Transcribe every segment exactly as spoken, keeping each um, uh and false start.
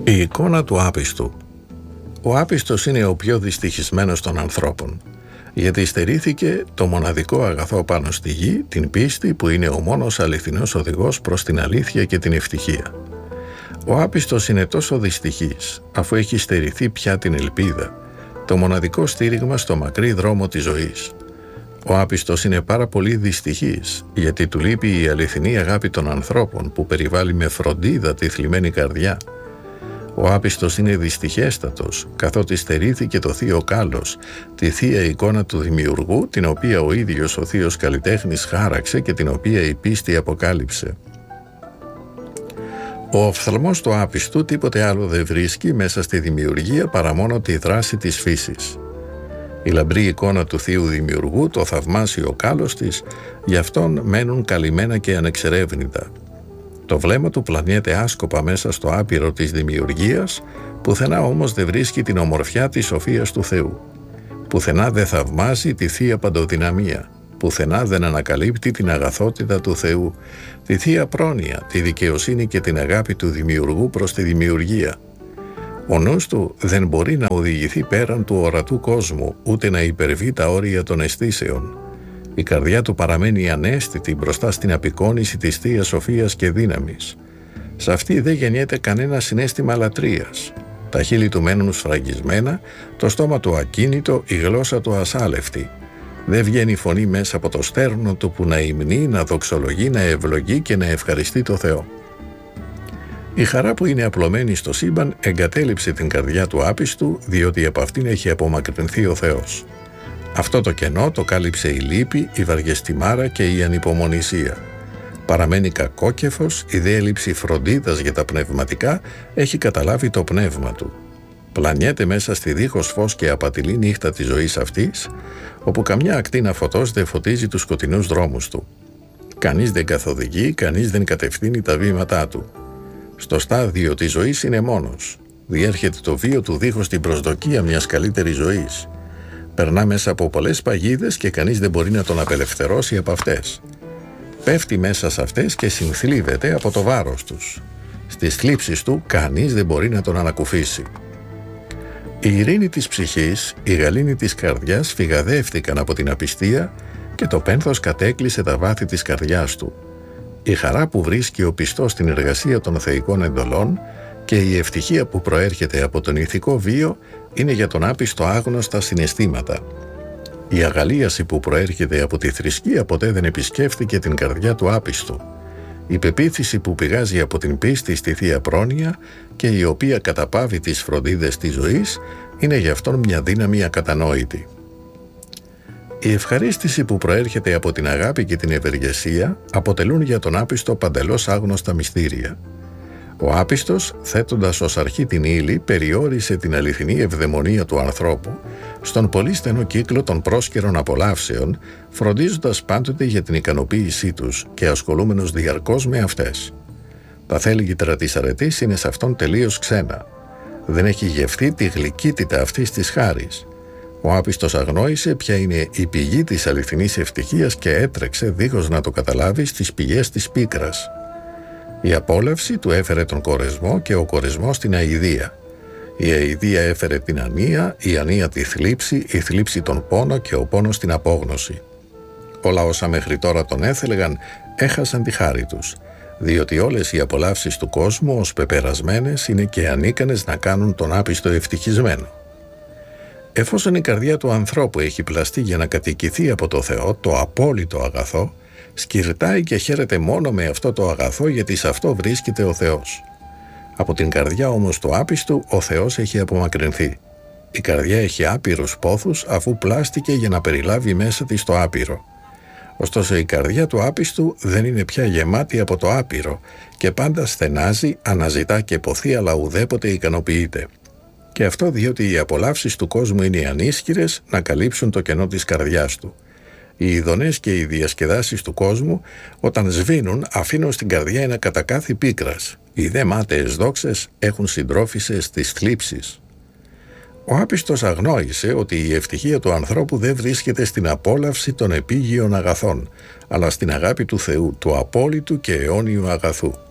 Η εικόνα του άπιστου. Ο άπιστος είναι ο πιο δυστυχισμένος των ανθρώπων, γιατί στερήθηκε το μοναδικό αγαθό πάνω στη γη, την πίστη που είναι ο μόνος αληθινός οδηγός προς την αλήθεια και την ευτυχία. Ο άπιστος είναι τόσο δυστυχής, αφού έχει στερηθεί πια την ελπίδα, το μοναδικό στήριγμα στο μακρύ δρόμο της ζωής. Ο άπιστος είναι πάρα πολύ δυστυχής, γιατί του λείπει η αληθινή αγάπη των ανθρώπων που περιβάλλει με φροντίδα τη θλιμμένη καρδιά. Ο άπιστος είναι δυστυχέστατος, καθότι στερήθηκε το θείο κάλος, τη θεία εικόνα του δημιουργού, την οποία ο ίδιος ο θείος καλλιτέχνης χάραξε και την οποία η πίστη αποκάλυψε. Ο οφθαλμός του άπιστου τίποτε άλλο δεν βρίσκει μέσα στη δημιουργία παρά μόνο τη δράση της φύσης. Η λαμπρή εικόνα του θείου δημιουργού, το θαυμάσιο κάλος της, γι' αυτόν μένουν καλυμμένα και ανεξερεύνητα. Το βλέμμα του πλανιέται άσκοπα μέσα στο άπειρο της δημιουργίας, πουθενά όμως δεν βρίσκει την ομορφιά της σοφίας του Θεού. Πουθενά δεν θαυμάζει τη θεία παντοδυναμία, πουθενά δεν ανακαλύπτει την αγαθότητα του Θεού, τη θεία πρόνοια, τη δικαιοσύνη και την αγάπη του δημιουργού προς τη δημιουργία. Ο νους του δεν μπορεί να οδηγηθεί πέραν του ορατού κόσμου, ούτε να υπερβεί τα όρια των αισθήσεων. Η καρδιά του παραμένει ανέστητη μπροστά στην απεικόνηση της θείας σοφίας και δύναμης. Σε αυτή δεν γεννιέται κανένα συναίσθημα λατρείας. Τα χείλη του μένουν σφραγισμένα, το στόμα του ακίνητο, η γλώσσα του ασάλευτη. Δεν βγαίνει φωνή μέσα από το στέρνο του που να υμνεί, να δοξολογεί, να ευλογεί και να ευχαριστεί το Θεό. Η χαρά που είναι απλωμένη στο σύμπαν εγκατέλειψε την καρδιά του άπιστου, διότι από αυτήν έχει απομακρυνθεί ο Θεός. Αυτό το κενό το κάλυψε η λύπη, η βαριεστημάρα και η ανυπομονησία. Παραμένει κακόκεφος, η δε έλλειψη φροντίδας για τα πνευματικά έχει καταλάβει το πνεύμα του. Πλανιέται μέσα στη δίχως φως και απατηλή νύχτα της ζωής αυτής, όπου καμιά ακτίνα φωτός δεν φωτίζει τους σκοτεινούς δρόμους του. Κανείς δεν καθοδηγεί, κανείς δεν κατευθύνει τα βήματά του. Στο στάδιο της ζωής είναι μόνος. Διέρχεται το βίο του δίχως την προσδοκία μιας καλύτερης ζωής. Περνά μέσα από πολλές παγίδες και κανείς δεν μπορεί να τον απελευθερώσει από αυτές. Πέφτει μέσα σε αυτές και συνθλίβεται από το βάρος τους. Στις θλίψεις του κανείς δεν μπορεί να τον ανακουφίσει. Η ειρήνη της ψυχής, η γαλήνη της καρδιάς φυγαδεύτηκαν από την απιστία και το πένθος κατέκλυσε τα βάθη της καρδιάς του. Η χαρά που βρίσκει ο πιστός στην εργασία των θεϊκών εντολών και η ευτυχία που προέρχεται από τον ηθικό βίο είναι για τον άπιστο άγνωστα συναισθήματα. Η αγαλίαση που προέρχεται από τη θρησκεία ποτέ δεν επισκέφθηκε την καρδιά του άπιστου. Η πεποίθηση που πηγάζει από την πίστη στη θεία πρόνοια και η οποία καταπάβει τις φροντίδες της ζωής είναι για αυτόν μια δύναμη ακατανόητη. Η ευχαρίστηση που προέρχεται από την αγάπη και την ευεργεσία αποτελούν για τον άπιστο παντελώς άγνωστα μυστήρια. Ο άπιστος, θέτοντας ως αρχή την ύλη, περιόρισε την αληθινή ευδαιμονία του ανθρώπου στον πολύ στενό κύκλο των πρόσκαιρων απολαύσεων, φροντίζοντας πάντοτε για την ικανοποίησή τους και ασχολούμενος διαρκώς με αυτές. Τα θέλγητρα της αρετής είναι σε αυτόν τελείως ξένα. Δεν έχει γευθεί τη γλυκύτητα αυτής της χάρης. Ο άπιστος αγνόησε ποια είναι η πηγή της αληθινής ευτυχίας και έτρεξε δίχως να το καταλάβει στις πηγές της πίκρας. Η απόλαυση του έφερε τον κορεσμό και ο κορεσμός την αηδία. Η αηδία έφερε την ανία, η ανία τη θλίψη, η θλίψη τον πόνο και ο πόνος την απόγνωση. Όλα όσα μέχρι τώρα τον έθελεγαν έχασαν τη χάρη τους, διότι όλες οι απολαύσεις του κόσμου ως πεπερασμένες είναι και ανίκανες να κάνουν τον άπιστο ευτυχισμένο. Εφόσον η καρδιά του ανθρώπου έχει πλαστεί για να κατοικηθεί από το Θεό, το απόλυτο αγαθό, σκυρτάει και χαίρεται μόνο με αυτό το αγαθό, γιατί σε αυτό βρίσκεται ο Θεός. Από την καρδιά όμως του άπιστου ο Θεός έχει απομακρυνθεί. Η καρδιά έχει άπειρους πόθους αφού πλάστηκε για να περιλάβει μέσα της το άπειρο. Ωστόσο η καρδιά του άπιστου δεν είναι πια γεμάτη από το άπειρο και πάντα στενάζει, αναζητά και ποθεί, αλλά ουδέποτε ικανοποιείται. Και αυτό διότι οι απολαύσεις του κόσμου είναι ανίσχυρες να καλύψουν το κενό της καρδιάς του. Οι ειδονές και οι διασκεδάσεις του κόσμου όταν σβήνουν αφήνουν στην καρδιά ένα κατακάθι πίκρας. Οι δε μάταιες δόξες έχουν συντρόφισσες τις θλίψεις. Ο άπιστος αγνόησε ότι η ευτυχία του ανθρώπου δεν βρίσκεται στην απόλαυση των επίγειων αγαθών, αλλά στην αγάπη του Θεού, του απόλυτου και αιώνιου αγαθού.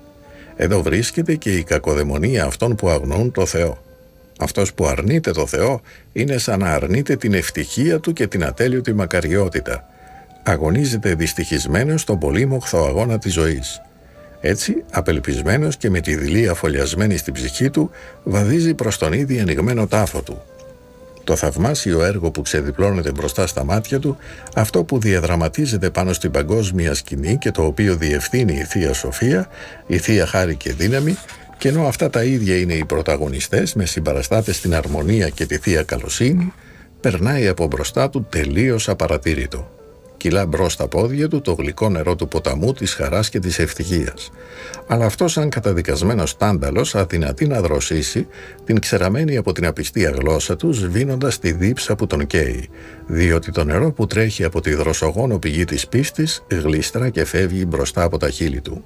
Εδώ βρίσκεται και η κακοδαιμονία αυτών που αγνοούν το Θεό. Αυτός που αρνείται το Θεό είναι σαν να αρνείται την ευτυχία του και την ατέλειωτη μακαριότητα. Αγωνίζεται δυστυχισμένος στον πολύμοχθο αγώνα της ζωής. Έτσι, απελπισμένος και με τη δειλή αφολιασμένη στην ψυχή του, βαδίζει προς τον ήδη ανοιγμένο τάφο του. Το θαυμάσιο έργο που ξεδιπλώνεται μπροστά στα μάτια του, αυτό που διαδραματίζεται πάνω στην παγκόσμια σκηνή και το οποίο διευθύνει η Θεία Σοφία, η Θεία Χάρη και Δύναμη, και ενώ αυτά τα ίδια είναι οι πρωταγωνιστές με συμπαραστάτες στην αρμονία και τη Θεία Καλοσύνη, περνάει από μπροστά του τελείως απαρατήρητο. Κυλά μπρος στα πόδια του το γλυκό νερό του ποταμού της χαράς και της ευτυχίας. Αλλά αυτό σαν καταδικασμένος τάνταλος αδυνατεί να δροσίσει την ξεραμένη από την απιστία γλώσσα του, σβήνοντας τη δίψα που τον καίει, διότι το νερό που τρέχει από τη δροσογόνο πηγή της πίστης γλίστρα και φεύγει μπροστά από τα χείλη του.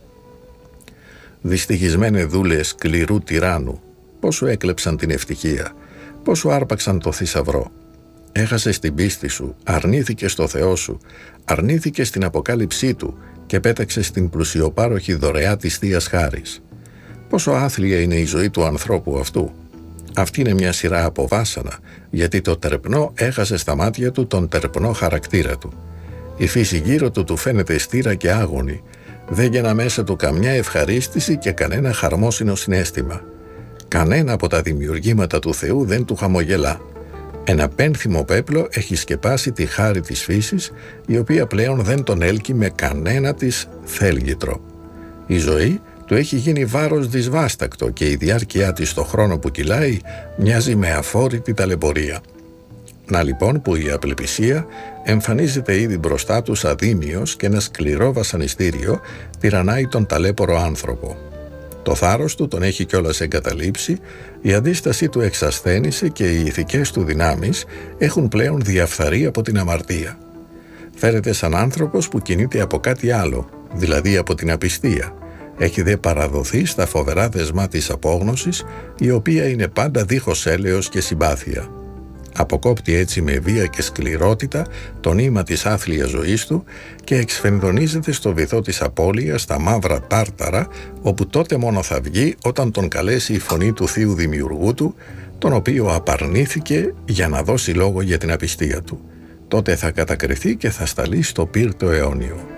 Δυστυχισμένε δούλε σκληρού τυράννου, πόσο έκλεψαν την ευτυχία, πόσο άρπαξαν το θησαυρό. Έχασες την πίστη σου, αρνήθηκες το Θεό σου, αρνήθηκες την αποκάλυψή του και πέταξες την πλουσιοπάροχη δωρεά της Θείας Χάρης. Πόσο άθλια είναι η ζωή του ανθρώπου αυτού. Αυτή είναι μια σειρά από βάσανα, γιατί το τερπνό έχασε στα μάτια του τον τερπνό χαρακτήρα του. Η φύση γύρω του του φαίνεται στήρα και άγωνη, δεν γένα μέσα του καμιά ευχαρίστηση και κανένα χαρμόσυνο συναίσθημα. Κανένα από τα δημιουργήματα του Θεού δεν του χαμογελά. Ένα πένθυμο πέπλο έχει σκεπάσει τη χάρη της φύσης, η οποία πλέον δεν τον έλκει με κανένα της θέλγητρο. Η ζωή του έχει γίνει βάρος δυσβάστακτο και η διάρκεια της στο χρόνο που κυλάει μοιάζει με αφόρητη ταλαιπωρία. Να λοιπόν που η απελπισία εμφανίζεται ήδη μπροστά τους αδύνιος και ένα σκληρό βασανιστήριο τυραννάει τον ταλέπορο άνθρωπο. Το θάρρος του τον έχει κιόλας εγκαταλείψει, η αντίστασή του εξασθένησε και οι ηθικές του δυνάμεις έχουν πλέον διαφθαρεί από την αμαρτία. Φέρεται σαν άνθρωπος που κινείται από κάτι άλλο, δηλαδή από την απιστία. Έχει δε παραδοθεί στα φοβερά δεσμά της απόγνωσης, η οποία είναι πάντα δίχως έλεος και συμπάθεια. Αποκόπτει έτσι με βία και σκληρότητα το νήμα της άθλιας ζωής του και εξφενδονίζεται στο βυθό της απώλειας, στα μαύρα τάρταρα, όπου τότε μόνο θα βγει όταν τον καλέσει η φωνή του Θείου Δημιουργού του, τον οποίο απαρνήθηκε για να δώσει λόγο για την απιστία του. Τότε θα κατακριθεί και θα σταλεί στο πύρτο αιώνιο.